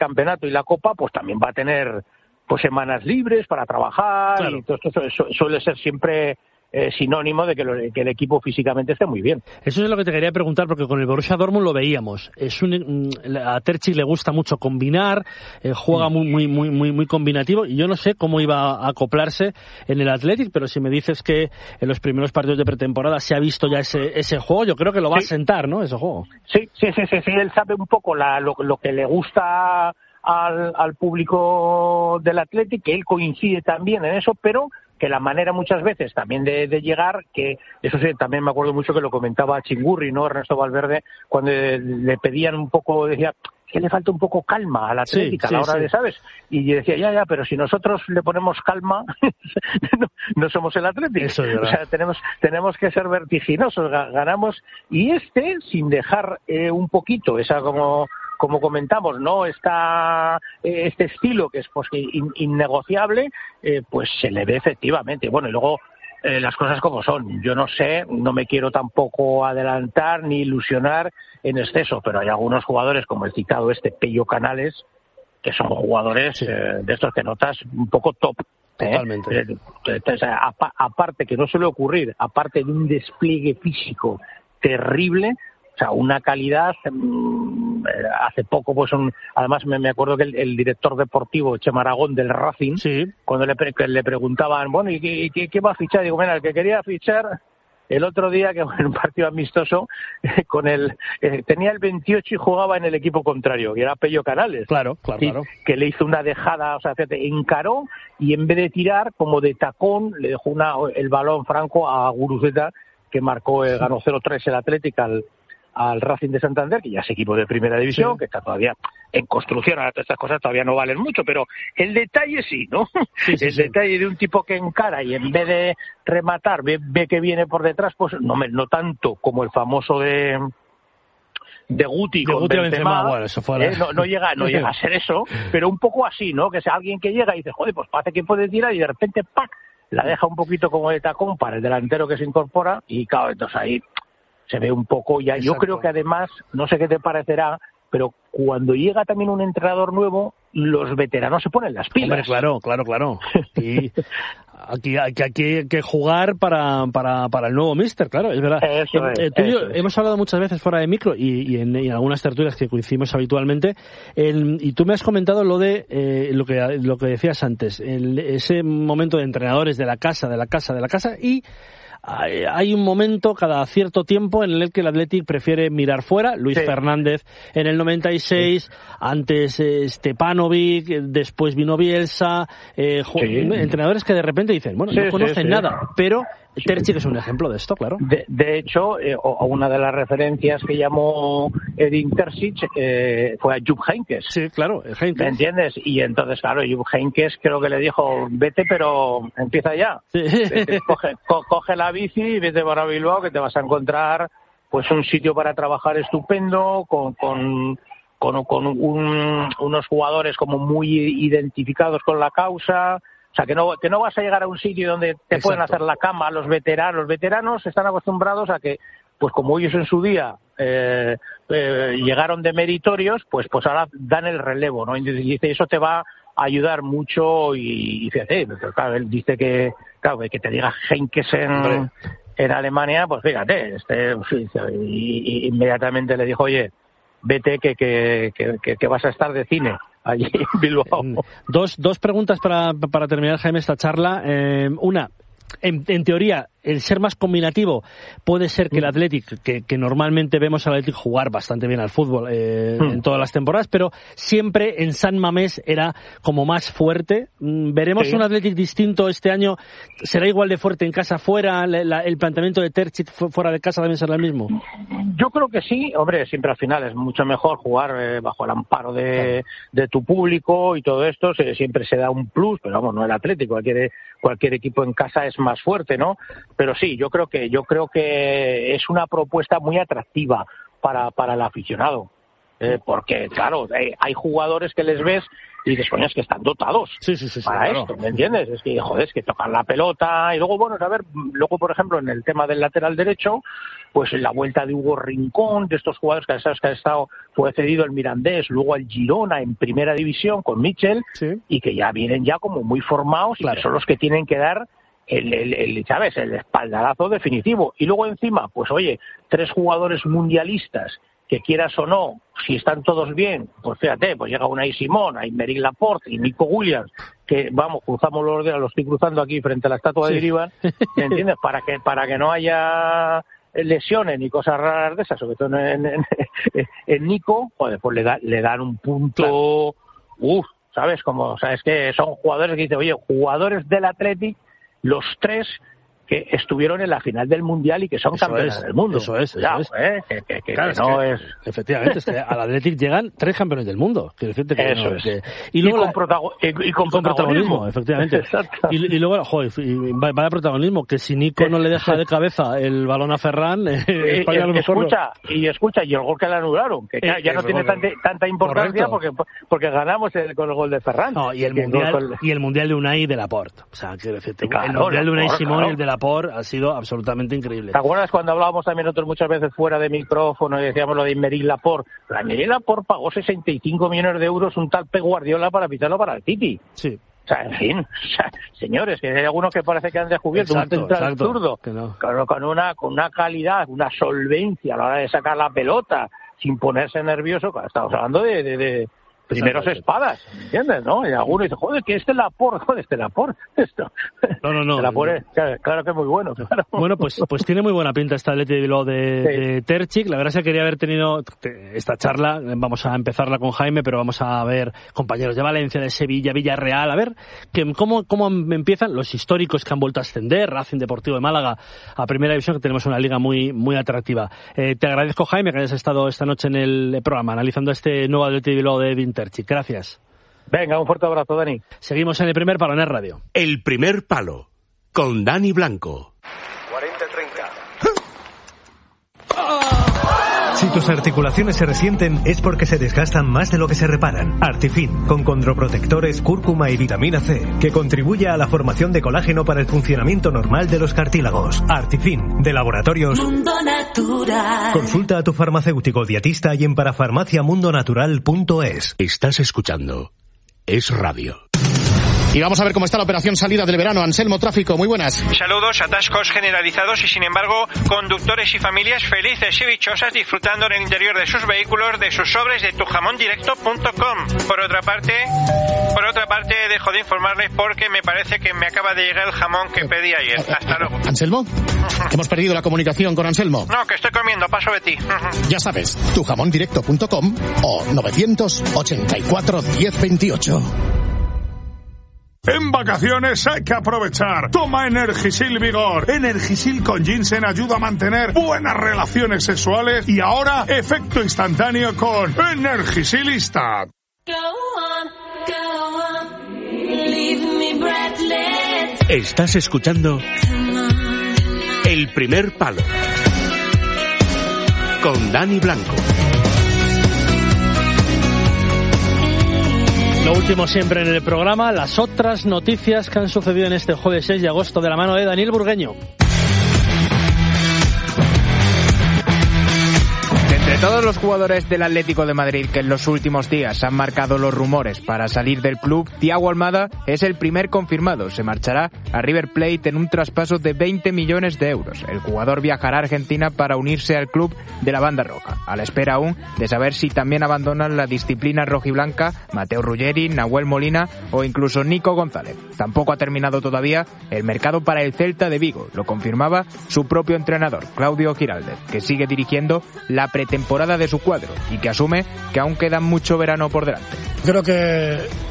campeonato y la Copa, pues también va a tener pues semanas libres para trabajar. Claro. Y todo esto suele ser siempre sinónimo de que el equipo físicamente esté muy bien. Eso es lo que te quería preguntar, porque con el Borussia Dortmund lo veíamos. A Terzic le gusta mucho combinar, juega muy combinativo, y yo no sé cómo iba a acoplarse en el Athletic, pero si me dices que en los primeros partidos de pretemporada se ha visto ya ese juego, yo creo que lo va a sentar, ¿no? Ese juego. Sí, él sabe un poco lo que le gusta al público del Athletic, que él coincide también en eso, pero que la manera muchas veces también de llegar, que eso sí, también me acuerdo mucho que lo comentaba Chingurri, ¿no? Ernesto Valverde, cuando le pedían un poco, decía que le falta un poco calma a la Atlética a la hora de, ¿sabes? Y yo decía, ya, pero si nosotros le ponemos calma, no somos el Atlético. O sea, tenemos que ser vertiginosos, ganamos, y sin dejar un poquito esa como comentamos, ¿no? Este estilo que es pues innegociable, pues se le ve efectivamente. Bueno, y luego las cosas como son. Yo no sé, no me quiero tampoco adelantar ni ilusionar en exceso, pero hay algunos jugadores, como el citado Pello Canales, que son jugadores de estos que notas un poco top. Totalmente. Entonces, aparte que no suele ocurrir, aparte de un despliegue físico terrible, o sea, una calidad. Hace poco, pues además me acuerdo que el director deportivo Chema Aragón del Racing, cuando le preguntaban, bueno, ¿y qué va a fichar? Digo, mira, el que quería fichar el otro día, que en un partido amistoso, tenía el 28 y jugaba en el equipo contrario, que era Pello Canales. Claro. Que le hizo una dejada, o sea, encaró y en vez de tirar, como de tacón, le dejó el balón franco a Guruceta, que ganó 0-3 el Atlético al Racing de Santander, que ya es equipo de primera división, que está todavía en construcción. Ahora estas cosas todavía no valen mucho, pero el detalle sí, ¿no? El detalle de un tipo que encara y en vez de rematar ve que viene por detrás, pues no tanto como el famoso de Guti con Benzema. Bueno, eso fue no llega a ser eso, pero un poco así, ¿no? Que es alguien que llega y dice, joder, pues parece que puede tirar, y de repente ¡pac!, la deja un poquito como de tacón para el delantero que se incorpora, y claro, entonces ahí se ve un poco ya. Exacto. Yo creo que además, no sé qué te parecerá, pero cuando llega también un entrenador nuevo, los veteranos se ponen las pilas. Hombre, claro. Y aquí hay que jugar para el nuevo míster, claro, es verdad. Tú y yo hemos hablado muchas veces fuera de micro y en algunas tertulias que coincidimos habitualmente, y tú me has comentado lo de lo que decías antes, ese momento de entrenadores de la casa, y hay un momento cada cierto tiempo en el que el Athletic prefiere mirar fuera. Luis Fernández en el 96, antes Stepanovic, después vino Bielsa, entrenadores que de repente dicen, bueno, no conocen nada, pero Terzic es un ejemplo de esto, claro. De hecho, una de las referencias que llamó Edin Terzic fue a Jupp Heynckes. Sí, claro, Heynckes. ¿Me entiendes? Y entonces, claro, Jupp Heynckes creo que le dijo, vete, pero empieza ya. Sí. Coge la bici y vete para Bilbao, que te vas a encontrar pues un sitio para trabajar estupendo, con unos jugadores como muy identificados con la causa. O sea, que no vas a llegar a un sitio donde te pueden hacer la cama a los veteranos. Los veteranos están acostumbrados a que, pues como ellos en su día llegaron de meritorios, pues ahora dan el relevo, ¿no? Y dice, eso te va a ayudar mucho. Y fíjate, claro, él dice que te diga Heynckes en Alemania, pues fíjate, y inmediatamente le dijo, oye, vete que vas a estar de cine allí en Bilbao. Dos preguntas para terminar, Jaime, esta charla. Una, en teoría, el ser más combinativo puede ser que el Athletic, que normalmente vemos al Athletic jugar bastante bien al fútbol en todas las temporadas, pero siempre en San Mamés era como más fuerte. ¿Veremos un Athletic distinto este año? ¿Será igual de fuerte en casa, fuera? ¿El planteamiento de Terzic fuera de casa también será el mismo? Yo creo que sí. Hombre, siempre al final es mucho mejor jugar bajo el amparo de tu público y todo esto. Siempre se da un plus, pero vamos, no el Athletic. Cualquier equipo en casa es más fuerte, ¿no? Pero sí, yo creo que es una propuesta muy atractiva para el aficionado. porque claro, hay jugadores que les ves y dices, coño, es que están dotados para esto, ¿me entiendes? Es que, joder, es que tocan la pelota y luego, bueno, a ver, luego, por ejemplo, en el tema del lateral derecho, pues en la vuelta de Hugo Rincón, de estos jugadores que ha estado, fue cedido el Mirandés, luego al Girona en primera división con Michel, y que ya vienen ya como muy formados y que son los que tienen que dar ¿sabes? El espaldarazo definitivo. Y luego encima, pues oye, 3 jugadores mundialistas que quieras o no, si están todos bien, pues fíjate, pues llega Unai Simón, Aymeric Laporte y Nico Williams, que vamos, cruzamos los dedos, los estoy cruzando aquí frente a la estatua de Iribar, ¿me entiendes? Para que no haya lesiones ni cosas raras de esas, sobre todo en Nico, joder, pues le dan un punto, ¿sabes? Como, o sea, es que son jugadores que dicen, oye, jugadores del Athletic, los 3 que estuvieron en la final del Mundial y que son campeones del mundo. Eso es. Claro, efectivamente, es que al Athletic llegan 3 campeones del mundo. Quiero decirte que eso es. Y luego con protagonismo, efectivamente. Exacto. Y luego, joder, vaya protagonismo, que si Nico no le deja de cabeza el balón a Ferran, España a lo mejor escucha, y el gol que le anularon, que ya no tiene tanta importancia porque ganamos con el gol de Ferran. No, y el Mundial de Unai y de Laporte. O sea, quiero decirte, el Mundial de Unai Simón y el de Laporte ha sido absolutamente increíble. ¿Te acuerdas cuando hablábamos también nosotros muchas veces fuera de micrófono y decíamos lo de Aymeric Laporte? Aymeric Laporte pagó 65 millones de euros un tal Pep Guardiola para pitarlo para el City. Sí. O sea, en fin, señores, que hay algunos que parece que han descubierto un central zurdo con una calidad, una solvencia a la hora de sacar la pelota sin ponerse nervioso. Estamos hablando de primeros espadas, ¿entiendes? ¿No? Y alguno dice, joder, que Laporte, esto. No. Laporte, claro que es muy bueno. Claro. Bueno, pues tiene muy buena pinta esta Athletic de Bilbao de Terzic. La verdad es que quería haber tenido esta charla. Vamos a empezarla con Jaime, pero vamos a ver compañeros de Valencia, de Sevilla, Villarreal, a ver cómo empiezan los históricos que han vuelto a ascender, Racing Deportivo de Málaga a Primera División, que tenemos una liga muy, muy atractiva. Te agradezco, Jaime, que hayas estado esta noche en el programa analizando este nuevo Athletic de Bilbao de Vinterchi. Gracias. Venga, un fuerte abrazo, Dani. Seguimos en El Primer Palo en el Radio. El Primer Palo, con Dani Blanco. 40-30. Si tus articulaciones se resienten es porque se desgastan más de lo que se reparan. Artifin, con condroprotectores, cúrcuma y vitamina C, que contribuye a la formación de colágeno para el funcionamiento normal de los cartílagos. Artifin, de Laboratorios Mundo Natural. Consulta a tu farmacéutico dietista y en parafarmaciamundonatural.es. Estás escuchando Es Radio. Y vamos a ver cómo está la operación salida del verano. Anselmo, tráfico, muy buenas. Saludos, atascos generalizados y sin embargo conductores y familias felices y dichosas disfrutando en el interior de sus vehículos de sus sobres de tujamondirecto.com. Por otra parte, dejo de informarles porque me parece que me acaba de llegar el jamón que pedí ayer. Hasta luego. ¿Anselmo? Hemos perdido la comunicación con Anselmo. No, que estoy comiendo, paso de ti. Ya sabes, tujamondirecto.com o 984 1028. En vacaciones hay que aprovechar. Toma Energisil Vigor. Energisil con ginseng ayuda a mantener buenas relaciones sexuales y ahora efecto instantáneo con Energisilista. Estás escuchando El Primer Palo con Dani Blanco. Lo último siempre en el programa, las otras noticias que han sucedido en este jueves 6 de agosto de la mano de Daniel Burgueño. Entre todos los jugadores del Atlético de Madrid que en los últimos días han marcado los rumores para salir del club, Thiago Almada es el primer confirmado. Se marchará a River Plate en un traspaso de 20 millones de euros. El jugador viajará a Argentina para unirse al club de la banda roja, a la espera aún de saber si también abandonan la disciplina rojiblanca Mateo Ruggeri, Nahuel Molina o incluso Nico González. Tampoco ha terminado todavía el mercado para el Celta de Vigo. Lo confirmaba su propio entrenador, Claudio Giraldez, que sigue dirigiendo la pretemporada de su cuadro y que asume que aún queda mucho verano por delante. Creo que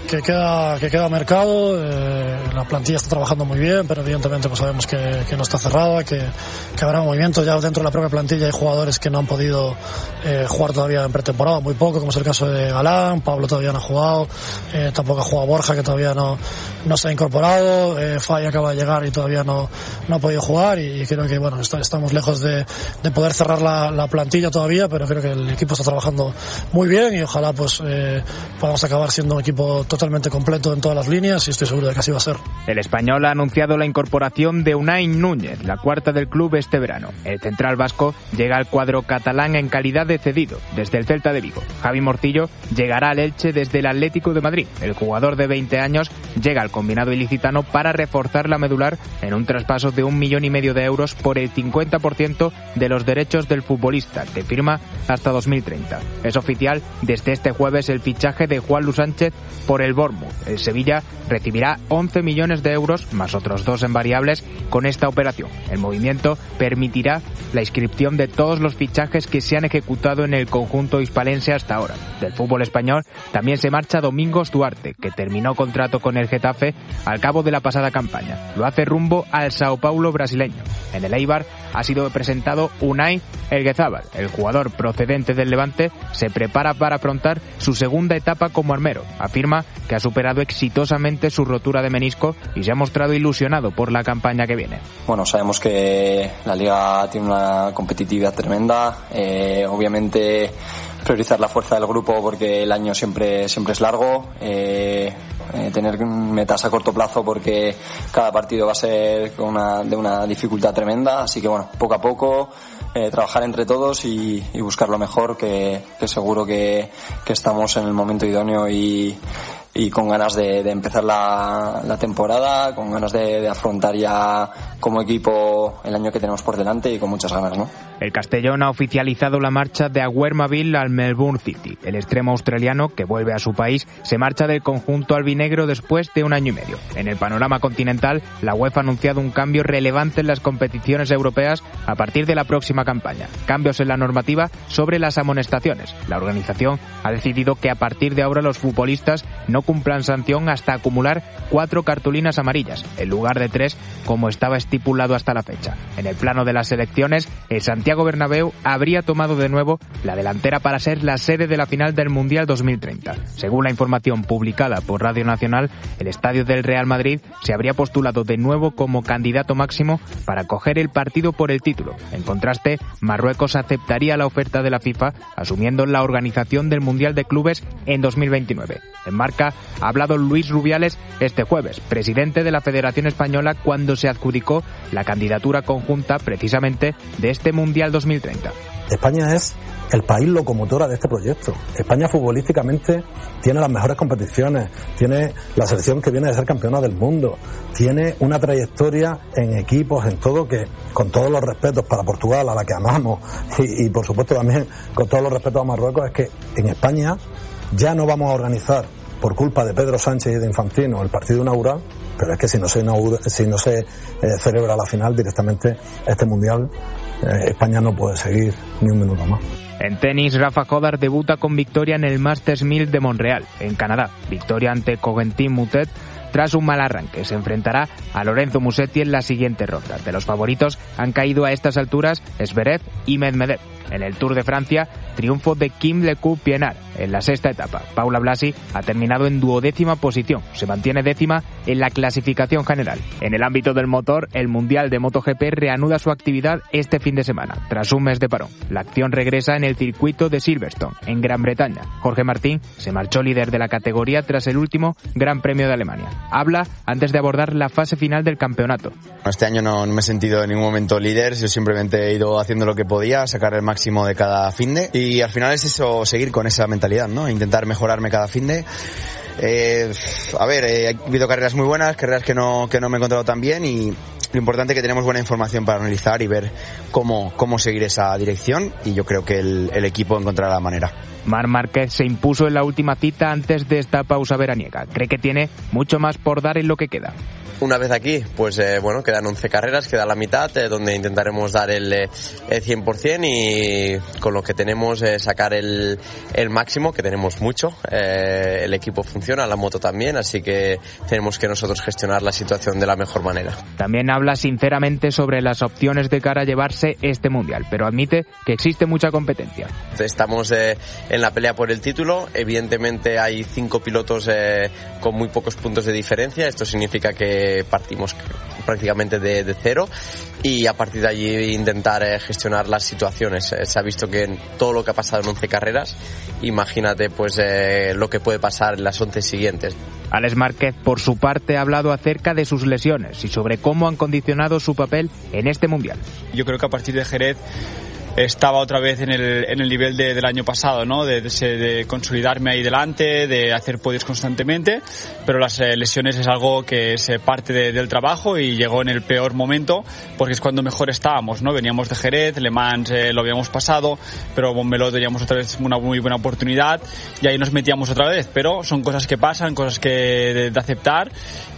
queda mercado, la plantilla está trabajando muy bien, pero evidentemente pues sabemos que no está cerrada, que habrá movimientos. Ya dentro de la propia plantilla hay jugadores que no han podido jugar todavía en pretemporada, muy poco, como es el caso de Galán. Pablo todavía no ha jugado, tampoco ha jugado Borja, que todavía no se ha incorporado, Fay acaba de llegar y todavía no ha podido jugar, y creo que bueno, estamos lejos de poder cerrar la plantilla todavía, pero creo que el equipo está trabajando muy bien y ojalá pues podamos acabar siendo un equipo totalmente completo en todas las líneas, y estoy seguro de que así va a ser. El español ha anunciado la incorporación de Unai Núñez, la cuarta del club este verano. El central vasco llega al cuadro catalán en calidad de cedido desde el Celta de Vigo. Javi Morcillo llegará al Elche desde el Atlético de Madrid. El jugador de 20 años llega al combinado ilicitano para reforzar la medular en un traspaso de 1,5 millones de euros por el 50% de los derechos del futbolista, que firma hasta 2030. Es oficial desde este jueves el fichaje de Juan Luis Sánchez por el Bournemouth. El Sevilla recibirá 11 millones de euros más otros 2 en variables con esta operación. El movimiento permitirá la inscripción de todos los fichajes que se han ejecutado en el conjunto hispalense hasta ahora. Del fútbol español también se marcha Domingos Duarte, que terminó contrato con el Getafe al cabo de la pasada campaña. Lo hace rumbo al Sao Paulo brasileño. En el Eibar ha sido presentado Unai Elguezábal. El jugador procedente del Levante se prepara para afrontar su segunda etapa como armero. Afirma que ha superado exitosamente su rotura de menisco y se ha mostrado ilusionado por la campaña que viene. Bueno, sabemos que la liga tiene una competitividad tremenda. Obviamente priorizar la fuerza del grupo porque el año siempre es largo. Tener metas a corto plazo porque cada partido va a ser de una dificultad tremenda, así que bueno, poco a poco trabajar entre todos y buscar lo mejor, que seguro que estamos en el momento idóneo y con ganas de empezar la temporada, con ganas de afrontar ya como equipo el año que tenemos por delante y con muchas ganas, ¿no? El Castellón ha oficializado la marcha de Aguermaville al Melbourne City. El extremo australiano, que vuelve a su país, se marcha del conjunto albinegro después de 1 año y medio. En el panorama continental, la UEFA ha anunciado un cambio relevante en las competiciones europeas a partir de la próxima campaña. Cambios en la normativa sobre las amonestaciones. La organización ha decidido que a partir de ahora los futbolistas no cumplan sanción hasta acumular 4 cartulinas amarillas, en lugar de 3, como estaba estipulado hasta la fecha. En el plano de las selecciones, el Santiago Bernabéu habría tomado de nuevo la delantera para ser la sede de la final del Mundial 2030. Según la información publicada por Radio Nacional, el estadio del Real Madrid se habría postulado de nuevo como candidato máximo para coger el partido por el título. En contraste, Marruecos aceptaría la oferta de la FIFA, asumiendo la organización del Mundial de Clubes en 2029. En Marca ha hablado Luis Rubiales este jueves, presidente de la Federación Española, cuando se adjudicó la candidatura conjunta precisamente de este Mundial 2030. España es el país locomotora de este proyecto. España futbolísticamente tiene las mejores competiciones, tiene la selección que viene de ser campeona del mundo, tiene una trayectoria en equipos, en todo, que con todos los respetos para Portugal, a la que amamos, y por supuesto también con todos los respetos a Marruecos, es que en España ya no vamos a organizar por culpa de Pedro Sánchez y de Infantino el partido inaugural, pero es que si no se celebra la final directamente este Mundial, España no puede seguir ni un minuto más. En tenis, Rafa Jodar debuta con victoria en el Masters 1000 de Montreal, en Canadá. Victoria ante Corentin Moutet tras un mal arranque. Se enfrentará a Lorenzo Musetti en la siguiente ronda. De los favoritos han caído a estas alturas Zverev y Medvedev. En el Tour de Francia, triunfo de Kim Lecoq-Pienaar en la sexta etapa. Paula Blasi ha terminado en 12ª posición. Se mantiene 10ª en la clasificación general. En el ámbito del motor, el Mundial de MotoGP reanuda su actividad este fin de semana, tras un mes de parón. La acción regresa en el circuito de Silverstone, en Gran Bretaña. Jorge Martín se marchó líder de la categoría tras el último Gran Premio de Alemania. Habla antes de abordar la fase final del campeonato. Este año no me he sentido en ningún momento líder, yo simplemente he ido haciendo lo que podía, sacar el máximo de cada finde, y al final es eso, seguir con esa mentalidad, ¿no? Intentar mejorarme cada finde. Ha habido carreras muy buenas, carreras que no me he encontrado tan bien, y lo importante es que tenemos buena información para analizar y ver cómo seguir esa dirección, y yo creo que el equipo encontrará la manera. Marc Márquez se impuso en la última cita antes de esta pausa veraniega. Cree que tiene mucho más por dar en lo que queda. Una vez aquí, pues bueno, quedan 11 carreras, queda la mitad, donde intentaremos dar el 100% y con lo que tenemos sacar el máximo, que tenemos mucho. El equipo funciona, la moto también, así que tenemos que nosotros gestionar la situación de la mejor manera. También habla sinceramente sobre las opciones de cara a llevarse este mundial, pero admite que existe mucha competencia. Estamos en la pelea por el título, evidentemente hay 5 pilotos con muy pocos puntos de diferencia, esto significa que partimos prácticamente de cero y a partir de allí intentar gestionar las situaciones. Se ha visto que en todo lo que ha pasado en 11 carreras, imagínate pues lo que puede pasar en las 11 siguientes. Alex Márquez, por su parte, ha hablado acerca de sus lesiones y sobre cómo han condicionado su papel en este mundial. Yo creo que a partir de Jerez estaba otra vez en el nivel del año pasado, ¿no? De consolidarme ahí delante, de hacer podios constantemente, pero las lesiones es algo que es parte del trabajo y llegó en el peor momento porque es cuando mejor estábamos, ¿no? Veníamos de Jerez, Le Mans lo habíamos pasado, pero Montmeló teníamos otra vez una muy buena oportunidad y ahí nos metíamos otra vez, pero son cosas que pasan, cosas que de aceptar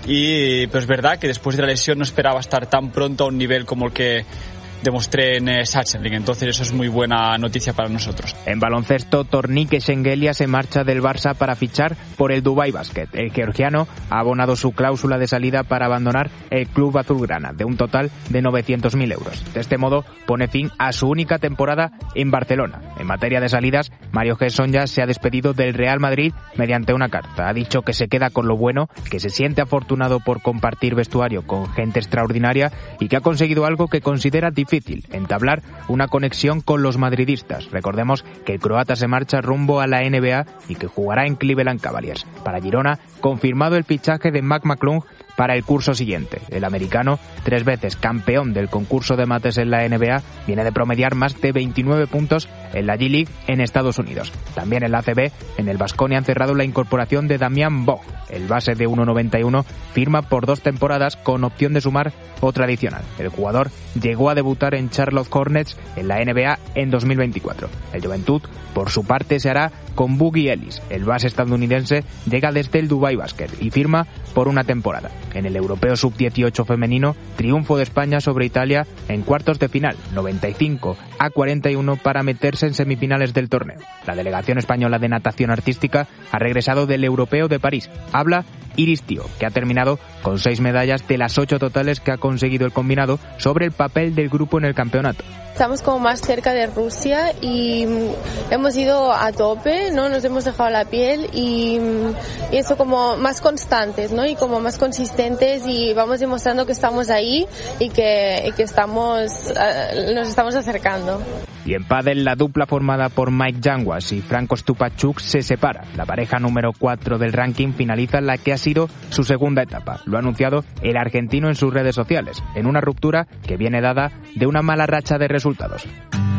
pero es verdad que después de la lesión no esperaba estar tan pronto a un nivel como el que demostré en Sachsenring, entonces eso es muy buena noticia para nosotros. En baloncesto, Tornique Schengelia se marcha del Barça para fichar por el Dubai Basket. El georgiano ha abonado su cláusula de salida para abandonar el club azulgrana, de un total de 900.000 euros. De este modo, pone fin a su única temporada en Barcelona. En materia de salidas, Mario Gesson ya se ha despedido del Real Madrid mediante una carta. Ha dicho que se queda con lo bueno, que se siente afortunado por compartir vestuario con gente extraordinaria y que ha conseguido algo que considera difícil, entablar una conexión con los madridistas. Recordemos que el croata se marcha rumbo a la NBA y que jugará en Cleveland Cavaliers. Para Girona, confirmado el fichaje de Mac McClung para el curso siguiente. El americano, 3 veces campeón del concurso de mates en la NBA, viene de promediar más de 29 puntos en la G-League en Estados Unidos. También en la ACB, en el Baskonia han cerrado la incorporación de Damian Bog. El base de 1,91 firma por 2 temporadas con opción de sumar otra adicional. El jugador llegó a debutar en Charlotte Hornets en la NBA en 2024. El Juventud, por su parte, se hará con Boogie Ellis. El base estadounidense llega desde el Dubai Basket y firma por una temporada. En el Europeo Sub-18 femenino, triunfo de España sobre Italia en cuartos de final, 95-41 para meterse en semifinales del torneo. La delegación española de natación artística ha regresado del Europeo de París. Habla Iris Tío, que ha terminado con 6 medallas de las 8 totales que ha conseguido el combinado sobre el papel del grupo en el campeonato. Estamos como más cerca de Rusia y hemos ido a tope, ¿no? Nos hemos dejado la piel y eso como más constantes, ¿no? Y como más consistentes y vamos demostrando que estamos ahí y que nos estamos acercando. Y en pádel, la dupla formada por Mike Yanguas y Franco Stupachuk se separa. La pareja número 4 del ranking finaliza la que ha sido su segunda etapa. Lo ha anunciado el argentino en sus redes sociales, en una ruptura que viene dada de una mala racha de resultados.